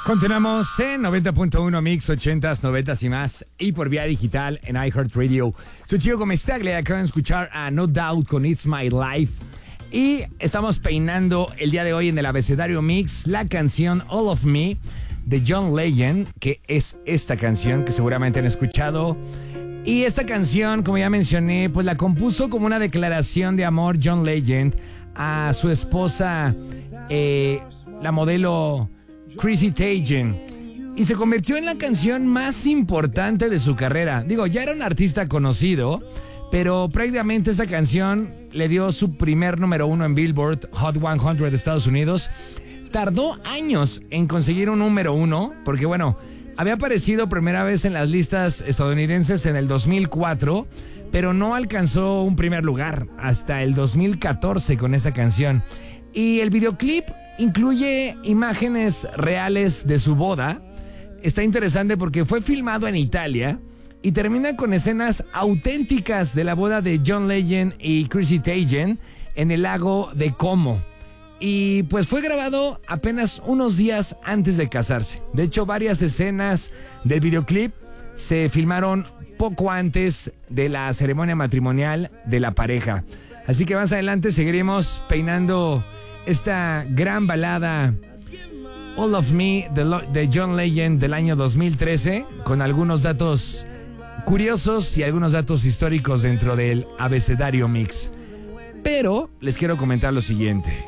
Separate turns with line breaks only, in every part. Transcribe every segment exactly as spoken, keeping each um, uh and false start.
Continuamos en noventa punto uno Mix, ochentas, noventas y más, y por vía digital en iHeartRadio. Soy Chico Comestagle, acaban de escuchar a No Doubt con It's My Life. Y estamos peinando el día de hoy en el abecedario Mix la canción All of Me de John Legend, que es esta canción que seguramente han escuchado. Y esta canción, como ya mencioné, pues la compuso como una declaración de amor John Legend a su esposa, eh, la modelo Chrissy Teigen, y se convirtió en la canción más importante de su carrera. Digo, ya era un artista conocido, pero prácticamente esta canción le dio su primer número uno en Billboard Hot cien de Estados Unidos. Tardó años en conseguir un número uno, porque bueno, había aparecido primera vez en las listas estadounidenses en el dos mil cuatro, pero no alcanzó un primer lugar hasta el dos mil catorce con esa canción. Y el videoclip incluye imágenes reales de su boda. Está interesante porque fue filmado en Italia y termina con escenas auténticas de la boda de John Legend y Chrissy Teigen en el lago de Como. Y pues fue grabado apenas unos días antes de casarse. De hecho, varias escenas del videoclip se filmaron poco antes de la ceremonia matrimonial de la pareja. Así que más adelante seguiremos peinando esta gran balada All of Me de, Lo- de John Legend del año dos mil trece, con algunos datos curiosos y algunos datos históricos dentro del abecedario Mix. Pero les quiero comentar lo siguiente.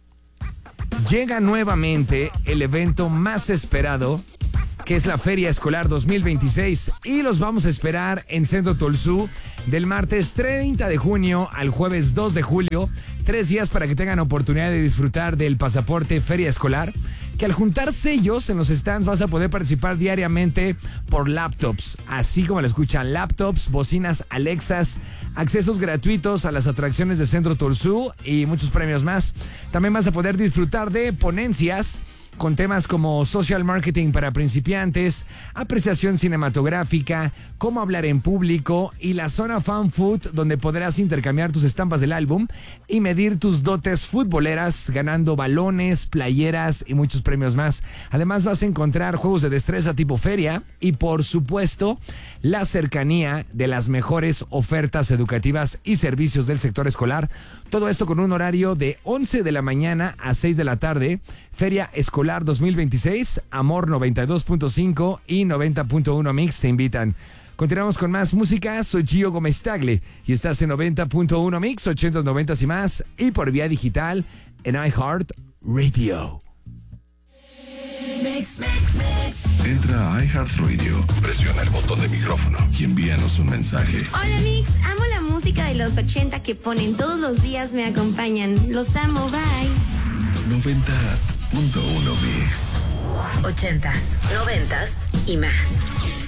Llega nuevamente el evento más esperado, que es la Feria Escolar dos mil veintiséis, y los vamos a esperar en Centro Tolsú del martes treinta de junio al jueves dos de julio. Tres días para que tengan oportunidad de disfrutar del pasaporte Feria Escolar, que al juntar sellos en los stands vas a poder participar diariamente por laptops, así como lo escuchan, laptops, bocinas Alexas, accesos gratuitos a las atracciones de Centro Tolsú y muchos premios más. También vas a poder disfrutar de ponencias con temas como social marketing para principiantes, apreciación cinematográfica, cómo hablar en público y la zona fan food, donde podrás intercambiar tus estampas del álbum y medir tus dotes futboleras ganando balones, playeras y muchos premios más. Además vas a encontrar juegos de destreza tipo feria y por supuesto la cercanía de las mejores ofertas educativas y servicios del sector escolar. Todo esto con un horario de once de la mañana a seis de la tarde. Feria Escolar dos mil veintiséis, Amor noventa y dos punto cinco y noventa punto uno Mix te invitan. Continuamos con más música. Soy Gio Comestagle y estás en noventa punto uno Mix, ochentas, noventas y más, y por vía digital en iHeartRadio.
Mix, mix, mix. Entra a iHeartRadio, presiona el botón de micrófono y envíanos un mensaje.
Hola Mix, amo la música de los ochenta que ponen todos los días, me acompañan. Los amo, bye.
noventa punto uno Mix.
Ochentas, noventas y más.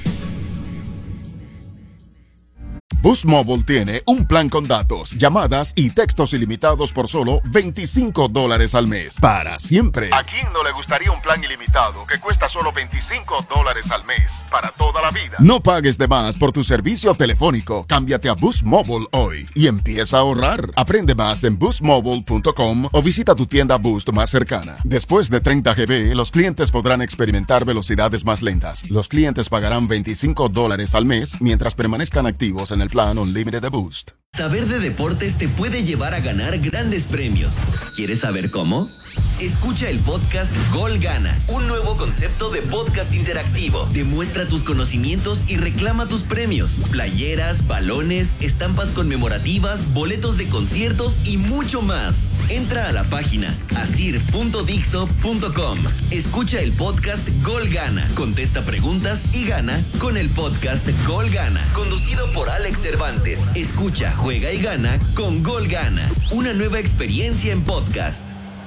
Boost Mobile tiene un plan con datos, llamadas y textos ilimitados por solo veinticinco dólares al mes. Para siempre. ¿A quién no le gustaría un plan ilimitado que cuesta solo veinticinco dólares al mes para toda la vida? No pagues de más por tu servicio telefónico. Cámbiate a Boost Mobile hoy y empieza a ahorrar. Aprende más en boost mobile punto com o visita tu tienda Boost más cercana. Después de treinta gigabytes, los clientes podrán experimentar velocidades más lentas. Los clientes pagarán veinticinco dólares al mes mientras permanezcan activos en el plan Unlimited de Boost.
Saber de deportes te puede llevar a ganar grandes premios. ¿Quieres saber cómo? Escucha el podcast Gol Gana, un nuevo concepto de podcast interactivo. Demuestra tus conocimientos y reclama tus premios. Playeras, balones, estampas conmemorativas, boletos de conciertos y mucho más. Entra a la página asir punto dixo punto com. Escucha el podcast Gol Gana. Contesta preguntas y gana con el podcast Gol Gana. Conducido por Alex Cervantes. Escucha, juega y gana con Gol Gana. Una nueva experiencia en podcast.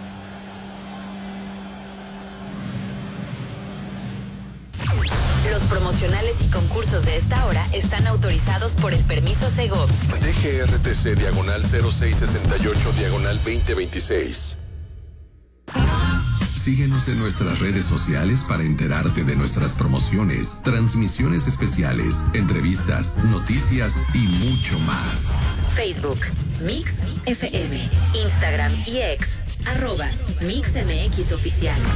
Los promocionales y concursos de esta hora están autorizados por el permiso Segov.
D G R T C diagonal cero seis sesenta y ocho diagonal veinte veintiséis. Síguenos en nuestras redes sociales para enterarte de nuestras promociones, transmisiones especiales, entrevistas, noticias y mucho más.
Facebook, Mix F M, Instagram y X, arroba Mix M X Oficial.